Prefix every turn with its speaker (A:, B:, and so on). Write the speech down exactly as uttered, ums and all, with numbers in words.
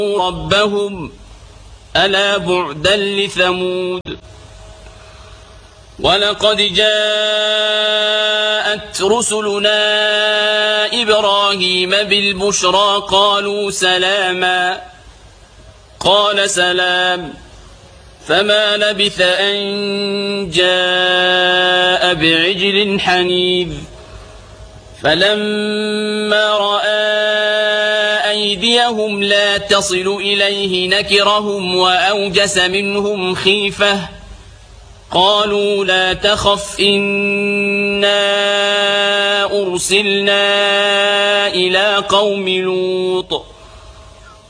A: ربهم ألا بعدا لثمود. ولقد جاءت رسلنا إبراهيم بالبشرى قالوا سلاما قال سلام فما لبث أن جاء بعجل حنيذ. فلما رأى أيديهم لا تصل إليه نكرهم وأوجس منهم خيفة قالوا لا تخف إنا أرسلنا إلى قوم لوط